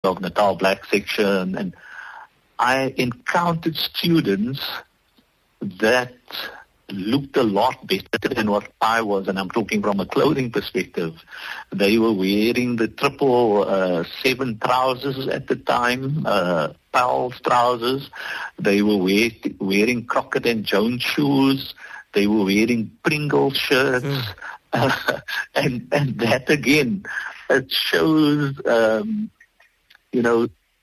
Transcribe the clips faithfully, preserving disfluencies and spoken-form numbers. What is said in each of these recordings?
KwaZulu-Natal black section, and I encountered students that looked a lot better than what I was, and I'm talking from a clothing perspective. They were wearing the triple uh, seven trousers at the time, uh, Powell's trousers. They were wear, wearing Crockett and Jones shoes. They were wearing Pringle shirts. Mm. Uh, and, and that again, it shows, um, you know,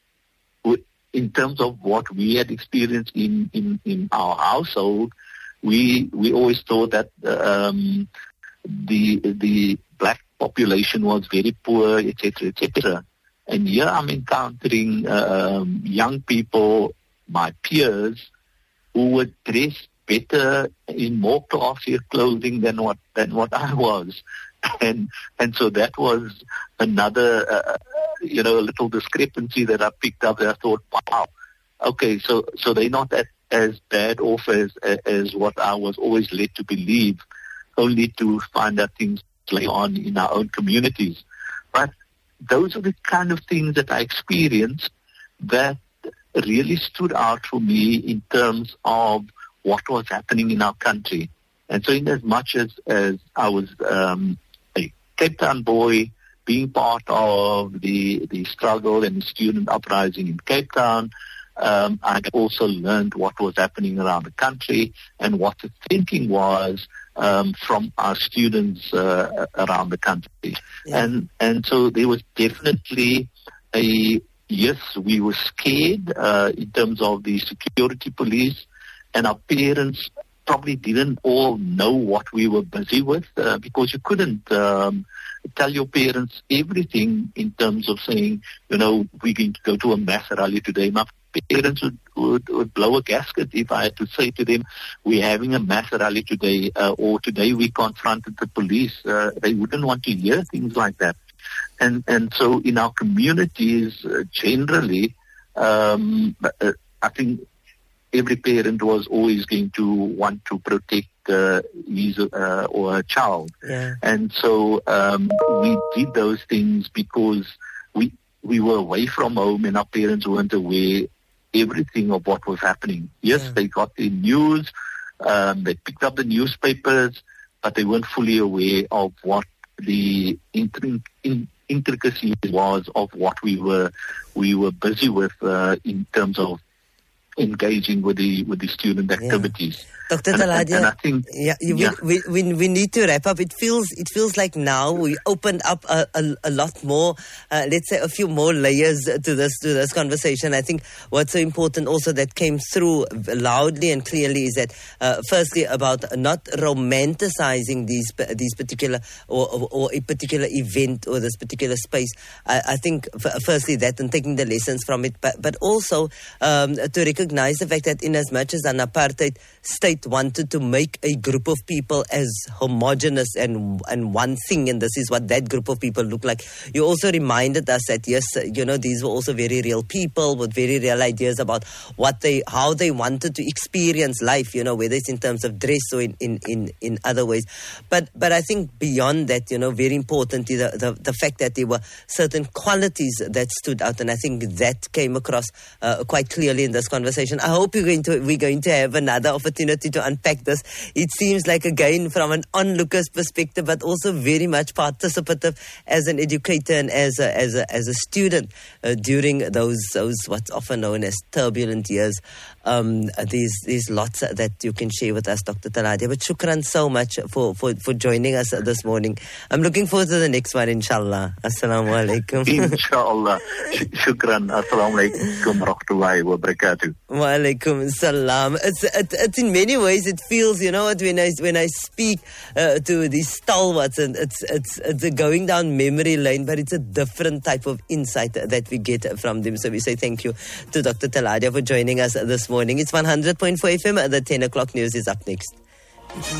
in terms of what we had experienced in, in, in our household, we we always thought that um, the the black population was very poor, et cetera, et cetera. And here I'm encountering um, young people, my peers, who were dressed better in more classier clothing than what than what I was, and and so that was another uh, you know a little discrepancy that I picked up. That I thought, wow, okay, so so they're not that as bad off as as what I was always led to believe, only to find out things later on in our own communities. But those are the kind of things that I experienced that really stood out for me in terms of what was happening in our country. And so in as much as, as I was um, a Cape Town boy, being part of the, the struggle and the student uprising in Cape Town, Um, I also learned what was happening around the country and what the thinking was um, from our students uh, around the country. Yeah. And and so there was definitely a, yes, we were scared uh, in terms of the security police, and our parents probably didn't all know what we were busy with uh, because you couldn't um, tell your parents everything in terms of saying, you know, we're going to go to a mass rally today. My parents would, would, would blow a gasket if I had to say to them, we're having a mass rally today, uh, or today we confronted the police. Uh, they wouldn't want to hear things like that. And and so in our communities, uh, generally, um, uh, I think every parent was always going to want to protect uh, his uh, or her child. Yeah. And so um, we did those things because we we were away from home and our parents weren't aware everything of what was happening. Yes, yeah. They got the news, um, they picked up the newspapers, but they weren't fully aware of what the intri- in, intricacies was of what we were we were busy with uh, in terms of engaging with the with the student activities. Yeah. Doctor Taladia, and I think, yeah, we, yeah. We, we we need to wrap up. It feels it feels like now we opened up a, a, a lot more, uh, let's say a few more layers to this to this conversation. I think what's so important also that came through loudly and clearly is that uh, firstly about not romanticizing these these particular or, or, or a particular event or this particular space. I, I think f- firstly that and taking the lessons from it, but but also um, to recognize the fact that in as much as an apartheid state wanted to make a group of people as homogenous and and one thing, and this is what that group of people look like. You also reminded us that yes, you know, these were also very real people with very real ideas about what they, how they wanted to experience life. You know, whether it's in terms of dress or in in, in, in other ways. But but I think beyond that, you know, very importantly, the, the the fact that there were certain qualities that stood out, and I think that came across uh, quite clearly in this conversation. I hope you're going to we're going to have another opportunity to unpack this. It seems like, again, from an onlooker's perspective, but also very much participative as an educator and as a, as a, as a student uh, during those those what's often known as turbulent years. Um, there's, there's lots that you can share with us, Doctor Taladia. But shukran so much for, for, for joining us this morning. I'm looking forward to the next one, inshallah. Assalamu alaikum. Inshallah. Shukran. Assalamu alaikum wa rahmatullahi wa barakatuh. Wa alaikum salam. It's, it, it's in many ways, it feels, you know, when I, when I speak uh, to these stalwarts, and it's, it's, it's a going down memory lane, but it's a different type of insight that we get from them. So we say thank you to Doctor Taladia for joining us this morning. It's one hundred point four F M. The ten o'clock news is up next.